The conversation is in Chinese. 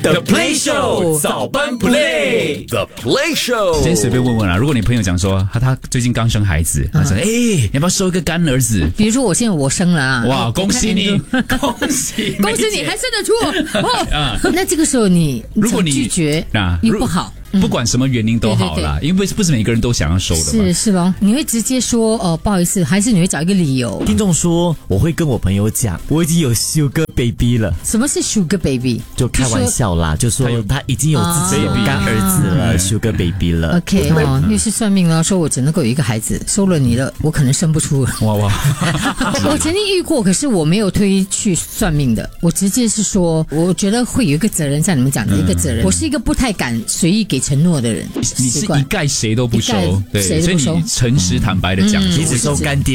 The Play Show 早班 Play The Play Show。 今天随便问问啦，如果你朋友讲说他最近刚生孩子，他说你要不要收一个干儿子？ 比如说我现在我生了啊， 哇，恭喜你，恭喜恭喜你还生得出哦。那这个时候如果你拒绝又不好。 不管什么原因都好啦，因为不是每个人都想要收的嘛。 是咯，你会直接说不好意思，还是你会找一个理由？ 听众说我会跟我朋友讲，我已经有 Sugar Baby 了。 什么是 Sugar Baby？ 就开玩笑啦，就说他已经有自己有干儿子了，Sugar Baby 了。 OK 又是算命了，说我只能够有一个孩子，收了你了，我可能生不出。 哇！ 我曾经遇过，可是我没有推去算命的，我直接是说，我觉得会有一个责任，像你们讲的一个责任。我是一个不太敢随意给承诺的人， 你是一概谁都不收，对，所以你诚实坦白的讲， 你只收干爹。